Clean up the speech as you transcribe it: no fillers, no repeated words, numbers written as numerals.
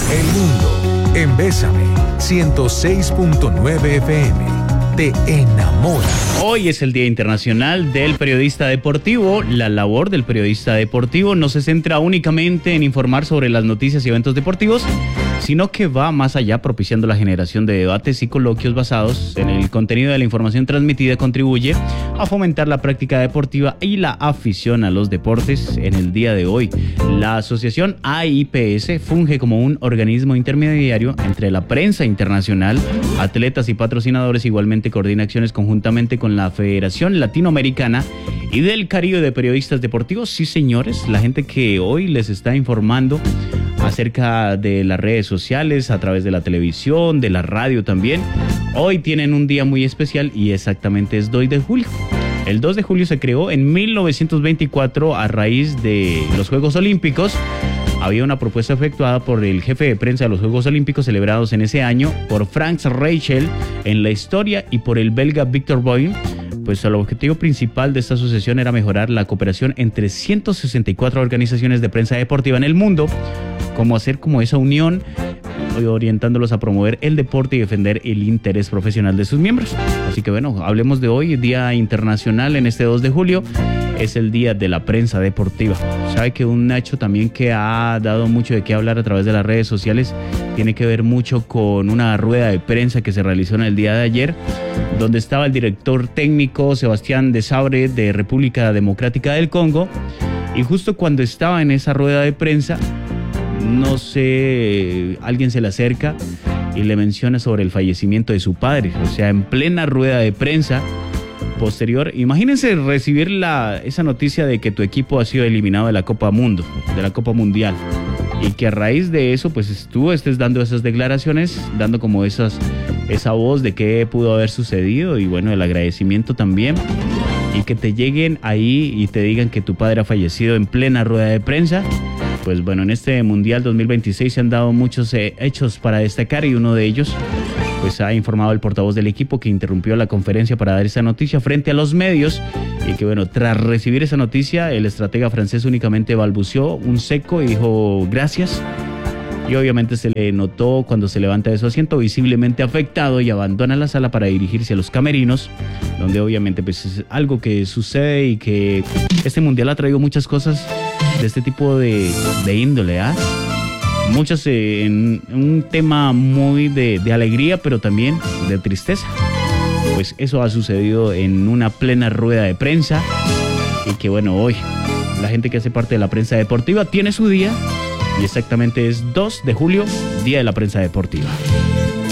El mundo en Bésame 106.9 FM. Te enamora. Hoy es el Día Internacional del Periodista Deportivo. La labor del periodista deportivo no se centra únicamente en informar sobre las noticias y eventos deportivos, sino que va más allá, propiciando la generación de debates y coloquios basados en el contenido de la información transmitida. Contribuye a fomentar la práctica deportiva y la afición a los deportes. En el día de hoy, la asociación AIPS funge como un organismo intermediario entre la prensa internacional, atletas y patrocinadores. Igualmente coordina acciones conjuntamente con la Federación Latinoamericana y del Caribe de Periodistas Deportivos. Sí, señores, la gente que hoy les está informando acerca de las redes sociales, a través de la televisión, de la radio también. Hoy tienen un día muy especial y exactamente es 2 de julio. El 2 de julio se creó en 1924 a raíz de los Juegos Olímpicos. Había una propuesta efectuada por el jefe de prensa de los Juegos Olímpicos celebrados en ese año, por Franz Reichel en la historia y por el belga Victor Boym. Pues el objetivo principal de esta asociación era mejorar la cooperación entre 164 organizaciones de prensa deportiva en el mundo, como hacer como esa unión, orientándolos a promover el deporte y defender el interés profesional de sus miembros. Así que bueno, hablemos de hoy, Día Internacional en este 2 de julio. Es el Día de la Prensa Deportiva. Sabe que un hecho también que ha dado mucho de qué hablar a través de las redes sociales tiene que ver mucho con una rueda de prensa que se realizó en el día de ayer, donde estaba el director técnico Sebastián Desabre de República Democrática del Congo, y justo cuando estaba en esa rueda de prensa, no sé, alguien se le acerca y le menciona sobre el fallecimiento de su padre. O sea, en plena rueda de prensa posterior, imagínense recibir esa noticia de que tu equipo ha sido eliminado de la Copa Mundo, de la Copa Mundial, y que a raíz de eso pues tú estés dando esas declaraciones, dando como esa voz de qué pudo haber sucedido, y bueno, el agradecimiento también, y que te lleguen ahí y te digan que tu padre ha fallecido en plena rueda de prensa. Pues bueno, en este Mundial 2026 se han dado muchos hechos para destacar, y uno de ellos pues ha informado el portavoz del equipo, que interrumpió la conferencia para dar esa noticia frente a los medios, y que bueno, tras recibir esa noticia, el estratega francés únicamente balbuceó un seco y dijo gracias, y obviamente se le notó cuando se levanta de su asiento visiblemente afectado y abandona la sala para dirigirse a los camerinos, donde obviamente pues es algo que sucede, y que este Mundial ha traído muchas cosas de este tipo de índole, muchas en un tema muy de alegría, pero también de tristeza. Pues eso ha sucedido en una plena rueda de prensa, y que bueno, hoy la gente que hace parte de la prensa deportiva tiene su día, y exactamente es 2 de julio, Día de la Prensa Deportiva.